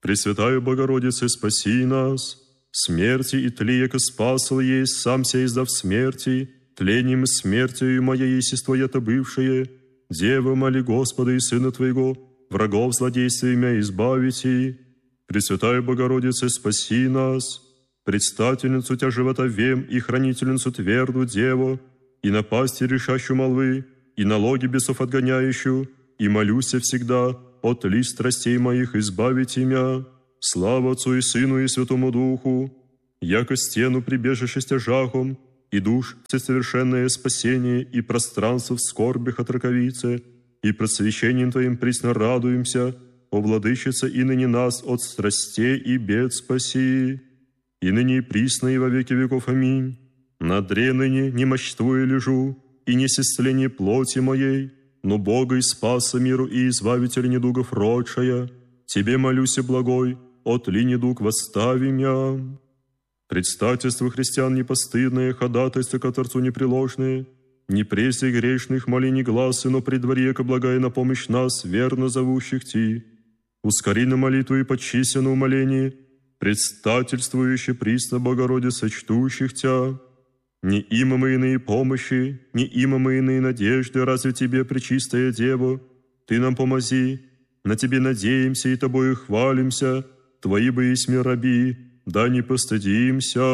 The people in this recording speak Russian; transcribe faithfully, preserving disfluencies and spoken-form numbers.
Пресвятая Богородице, спаси нас. Смерти и тли, яко спасал есть, сам ся издав смерти, тлением и смертью моя естество это бывшее. Дева, моли Господа и Сына Твоего, врагов злодействия мя избавите. Пресвятая Богородице, спаси нас. Предстательницу Тя живота вем и хранительницу тверду Деву, и напасти решащую молвы, и налоги бесов отгоняющую, и молюся всегда, от ли страстей моих избавите мя. Слава Отцу и Сыну и Святому Духу, яко стену прибежище стяжахом, и душ всесовершенное спасение, и пространство в скорбях от раковицы, и просвещением Твоим присно радуемся, о Владычице, и ныне нас от страстей и бед спаси, и ныне и присно и во веки веков. Аминь. На дре ныне немощствуя лежу, и не сестление плоти моей, но Бога и Спаса миру и Избавителя недугов родшая, Тебе молюся, благой, отли недуг восстави мя. Предстательство христиан непостыдное, ходатайство к Отцу непреложное, не прессе грешных моли не гласы, но при дворе, ко благая на помощь нас, верно зовущих Ти. Ускори на молитву и подчися на умоление, предстательствующе присно Богородице чтущих Тя. Не има мы иные помощи, не има мы иные надежды, разве Тебе, пречистая Дева, Ты нам помози, на Тебе надеемся и Тобою хвалимся, Твои бы есть раби, да не постыдимся.